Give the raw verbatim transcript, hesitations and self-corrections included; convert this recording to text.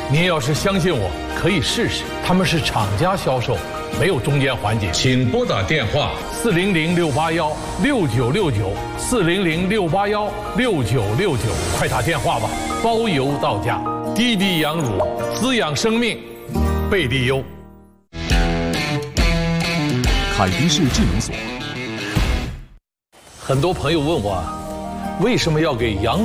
您要是相信我，可以试试，他们是厂家销售，没有中间环节。 请拨打电话四零零六八幺六九六九，四零零六八幺六九六九，快打电话吧，包邮到家。滴滴羊乳，滋养生命，贝利优。 凯迪士智能锁。 很多朋友问我，为什么要给羊